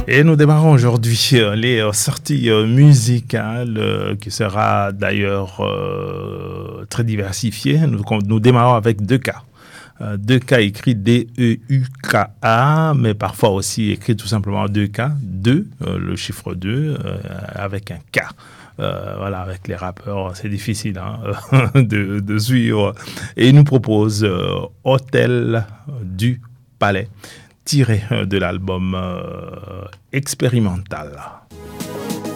Et nous démarrons aujourd'hui les sorties musicales qui sera d'ailleurs très diversifiée. Nous démarrons avec deux cas. Deux cas écrits D-E-U-K-A, mais parfois aussi écrit tout simplement deux K, deux, le chiffre 2, avec un K. Voilà, avec les rappeurs, c'est difficile de suivre. Et il nous propose Hôtel du Palais, tiré de l'album Expérimental.